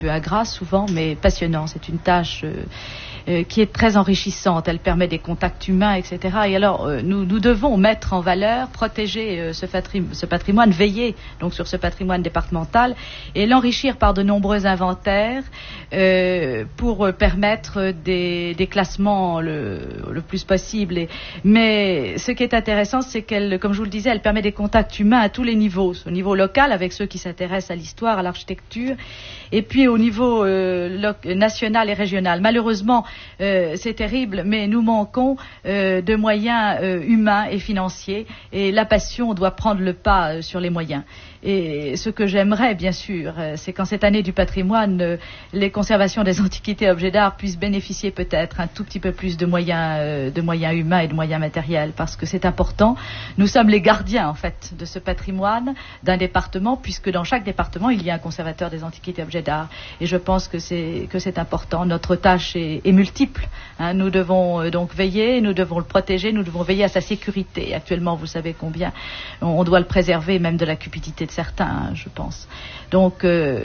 ingrat souvent, mais passionnant. C'est une tâche qui est très enrichissante. Elle permet des contacts humains, etc. Et alors, nous devons mettre en valeur, protéger ce patrimoine, veiller donc sur ce patrimoine départemental et l'enrichir par de nombreux inventaires pour permettre des classements le plus possible. Mais ce qui est intéressant, c'est qu'elle, comme je vous le disais, elle permet des contacts humains à tous les niveaux. Au niveau local, avec ceux qui s'intéressent à l'histoire, à l'architecture, et puis au niveau national et régional. Malheureusement, c'est terrible, mais nous manquons de moyens humains et financiers, et la passion doit prendre le pas sur les moyens. Et ce que j'aimerais, bien sûr, c'est qu'en cette année du patrimoine, les conservations des antiquités et objets d'art puissent bénéficier peut-être un tout petit peu plus de moyens humains et de moyens matériels, parce que c'est important. Nous sommes les gardiens, en fait, de ce patrimoine d'un département, puisque dans chaque département, il y a un conservateur des antiquités et objets d'art. Et je pense que c'est important. Notre tâche est multiple. Nous devons donc veiller, nous devons le protéger, nous devons veiller à sa sécurité. Actuellement, vous savez combien on doit le préserver, même de la cupidité de certains, je pense. Donc,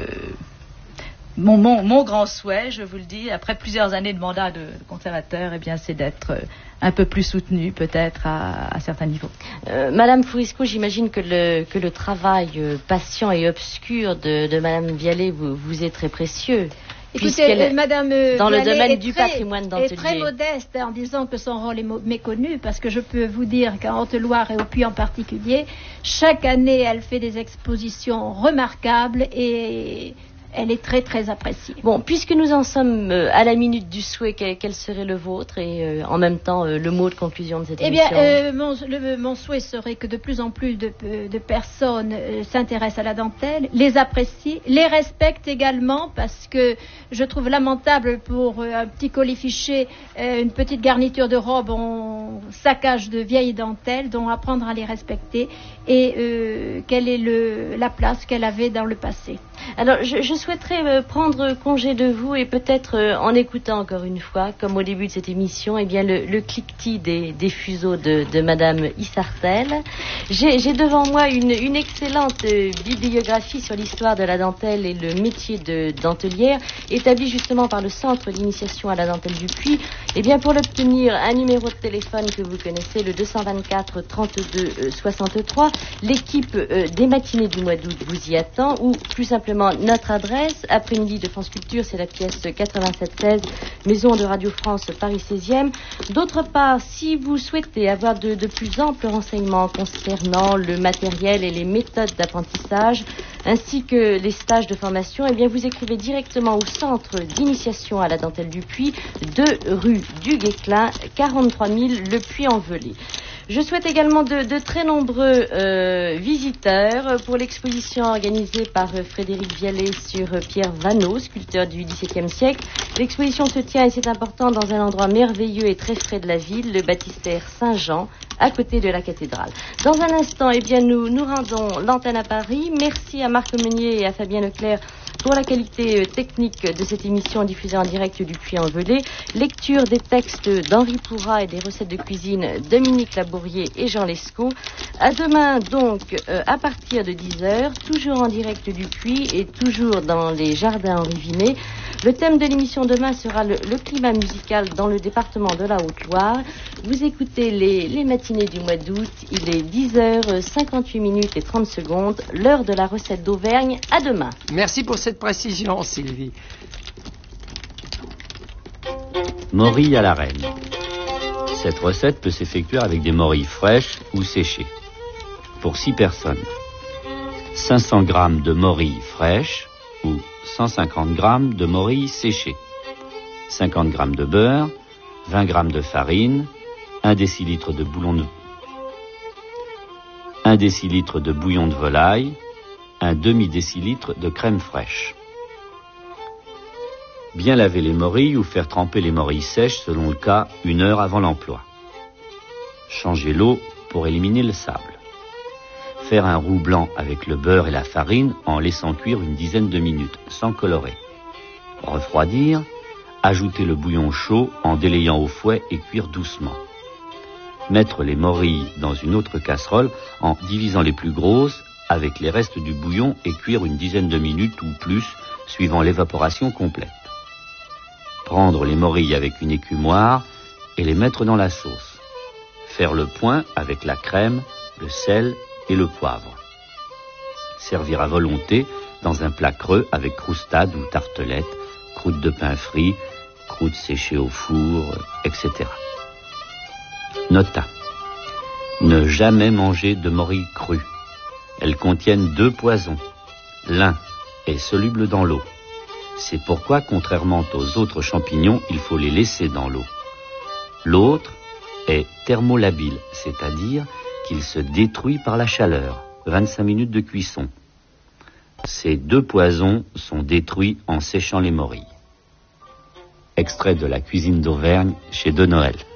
mon grand souhait, je vous le dis, après plusieurs années de mandat de conservateur, eh bien, c'est d'être un peu plus soutenu, peut-être, à certains niveaux. Madame Fourisco, j'imagine que le travail patient et obscur de Madame Vialet vous est très précieux. Écoutez, Madame dans le Vialet domaine du patrimoine d'Antelier est très modeste en disant que son rôle est méconnu, parce que je peux vous dire qu'en Haute-Loire et au Puy en particulier, chaque année elle fait des expositions remarquables et elle est très très appréciée. Bon, puisque nous en sommes à la minute du souhait, quel serait le vôtre et en même temps le mot de conclusion de cette émission? Eh bien, mon souhait serait que de plus en plus de personnes s'intéressent à la dentelle, les apprécient, les respectent également, parce que je trouve lamentable pour un petit colifichet, une petite garniture de robe, on saccage de vieilles dentelles, donc apprendre à les respecter et quelle est la place qu'elle avait dans le passé. Alors, je souhaiterais prendre congé de vous et peut-être en écoutant encore une fois, comme au début de cette émission, eh bien le cliquetis des fuseaux de Madame Issartel. J'ai devant moi une excellente bibliographie sur l'histoire de la dentelle et le métier de dentelière, établie justement par le Centre d'initiation à la dentelle du Puy. Eh bien, pour l'obtenir, un numéro de téléphone que vous connaissez, le 224 32 63. L'équipe des matinées du mois d'août vous y attend, ou plus simplement notre adresse, après-midi de France Culture, c'est la pièce 8716, Maison de Radio France, Paris 16e. D'autre part, si vous souhaitez avoir de plus amples renseignements concernant le matériel et les méthodes d'apprentissage, ainsi que les stages de formation, eh bien vous écrivez directement au Centre d'initiation à la dentelle du Puy, 2 rue du Guesclin, 43 000 Le Puy-en-Velay. Je souhaite également de très nombreux visiteurs pour l'exposition organisée par Frédéric Vialet sur Pierre Vanneau, sculpteur du XVIIe siècle. L'exposition se tient, et c'est important, dans un endroit merveilleux et très frais de la ville, le baptistère Saint-Jean, à côté de la cathédrale. Dans un instant, eh bien, nous rendons l'antenne à Paris. Merci à Marc Meunier et à Fabien Leclerc pour la qualité technique de cette émission diffusée en direct du Puy-en-Velay. Lecture des textes d'Henri Pourrat et des recettes de cuisine Dominique Labourier et Jean Lescaut. À demain, donc, à partir de 10h, toujours en direct du Puy et toujours dans les jardins Henri Vinet. Le thème de l'émission demain sera le climat musical dans le département de la Haute-Loire. Vous écoutez les matinées du mois d'août. Il est 10h58 et 30 secondes, l'heure de la recette d'Auvergne. À demain. Merci pour cette précision, Sylvie. Morilles à la reine. Cette recette peut s'effectuer avec des morilles fraîches ou séchées. Pour 6 personnes, 500 g de morilles fraîches ou 150 g de morilles séchées, 50 g de beurre, 20 g de farine, 1 décilitre de bouillon de volaille, un demi-décilitre de crème fraîche. Bien laver les morilles ou faire tremper les morilles sèches selon le cas 1 heure avant l'emploi. Changer l'eau pour éliminer le sable. Faire un roux blanc avec le beurre et la farine en laissant cuire une dizaine de minutes sans colorer. Refroidir, ajouter le bouillon chaud en délayant au fouet et cuire doucement. Mettre les morilles dans une autre casserole en divisant les plus grosses avec les restes du bouillon et cuire une dizaine de minutes ou plus, suivant l'évaporation complète. Prendre les morilles avec une écumoire et les mettre dans la sauce. Faire le point avec la crème, le sel et le poivre. Servir à volonté dans un plat creux avec croustade ou tartelette, croûte de pain frit, croûte séchée au four, etc. Nota. Ne jamais manger de morilles crues. Elles contiennent 2 poisons. L'un est soluble dans l'eau. C'est pourquoi, contrairement aux autres champignons, il faut les laisser dans l'eau. L'autre est thermolabile, c'est-à-dire qu'il se détruit par la chaleur. 25 minutes de cuisson. Ces 2 poisons sont détruits en séchant les morilles. Extrait de La cuisine d'Auvergne chez De Noël.